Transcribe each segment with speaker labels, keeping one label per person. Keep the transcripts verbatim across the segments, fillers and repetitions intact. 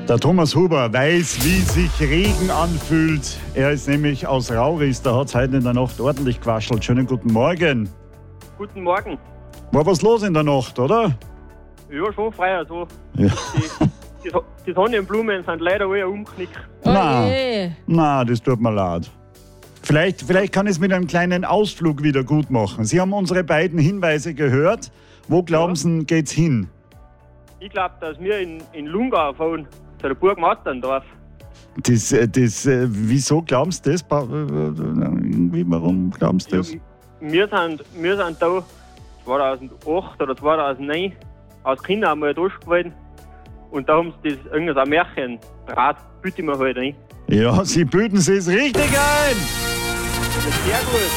Speaker 1: Der Thomas Huber weiß, wie sich Regen anfühlt. Er ist nämlich aus Rauris, da hat es heute in der Nacht ordentlich gewaschelt. Schönen guten Morgen.
Speaker 2: Guten Morgen.
Speaker 1: War was los in der Nacht, oder?
Speaker 2: Ja, schon frei. Also.
Speaker 1: Ja.
Speaker 2: Die, die, die Sonnenblumen sind leider alle umgeknickt.
Speaker 3: Oh
Speaker 1: Na,
Speaker 3: je.
Speaker 1: na, das tut mir leid. Vielleicht, vielleicht kann ich es mit einem kleinen Ausflug wieder gut machen. Sie haben unsere beiden Hinweise gehört. Wo glauben
Speaker 2: Ja.
Speaker 1: Sie, geht's hin?
Speaker 2: Ich glaube, dass wir in, in Lungau fahren, zu der Burg Matterndorf.
Speaker 1: Das, äh, das, äh, wieso glauben Sie das? Pa- äh, äh, Irgendwie, warum glauben Sie das?
Speaker 2: Ja, wir, sind, wir sind da zweitausendacht oder zweitausendneun als Kinder einmal durchgewählt. Und da haben sie das irgendein ein Märchen Draht, bitte mir halt ein.
Speaker 1: Ja, Sie bilden Sie es richtig ein!
Speaker 2: Das ist sehr gut.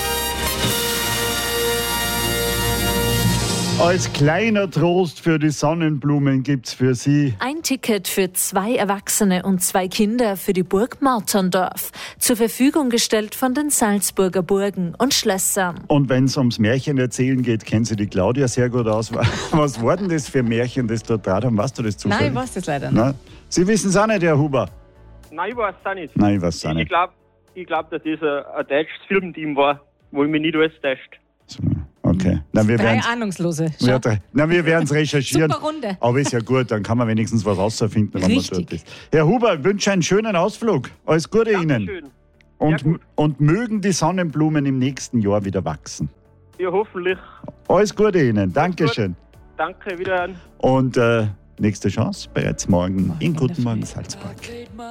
Speaker 1: Als kleiner Trost für die Sonnenblumen gibt's für Sie.
Speaker 3: Ein Ticket für zwei Erwachsene und zwei Kinder für die Burg Matterndorf. Zur Verfügung gestellt von den Salzburger Burgen und Schlössern.
Speaker 1: Und wenn es ums Märchen erzählen geht, kennen Sie die Claudia sehr gut aus. Was war denn das für Märchen, das dort dran haben? Weißt du das zufällig?
Speaker 4: Nein, ich weiß das leider nicht.
Speaker 1: Nein? Sie wissen es auch nicht, Herr Huber?
Speaker 2: Nein, ich weiß es auch nicht.
Speaker 1: Nein, ich weiß es auch
Speaker 2: Ich
Speaker 1: nicht.
Speaker 2: glaube, ich glaub, dass das ein, ein deutsches Filmteam war, wo ich mich nicht alles täuscht.
Speaker 1: So, okay. Na, wir
Speaker 4: Drei
Speaker 1: werden's-
Speaker 4: Ahnungslose. Schau.
Speaker 1: Ja, drei- Na, wir werden es recherchieren.
Speaker 4: Super Runde.
Speaker 1: Aber ist ja gut, dann kann man wenigstens was rausfinden, wenn man
Speaker 4: Richtig.
Speaker 1: dort ist. Herr Huber, ich wünsche einen schönen Ausflug. Alles Gute Ihnen.
Speaker 2: Dankeschön.
Speaker 1: Und,
Speaker 2: Sehr gut.
Speaker 1: und mögen die Sonnenblumen im nächsten Jahr wieder wachsen.
Speaker 2: Ja, hoffentlich.
Speaker 1: Alles Gute Ihnen. Dankeschön.
Speaker 2: Danke, wieder.
Speaker 1: Und äh, nächste Chance bereits morgen in
Speaker 4: in der
Speaker 1: Guten Morgen
Speaker 4: Früh.
Speaker 1: Salzburg.